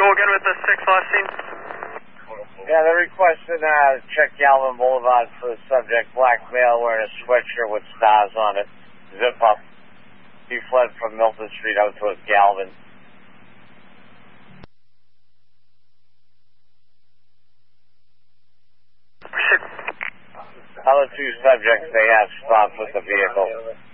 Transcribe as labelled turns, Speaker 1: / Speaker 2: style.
Speaker 1: go again with the 6 last scene.
Speaker 2: Yeah, they're requesting check Galvin Boulevard for the subject, black male wearing a sweatshirt with stars on it, zip up. He fled from Milton Street out towards Galvin. Other two subjects they have stopped with the vehicle.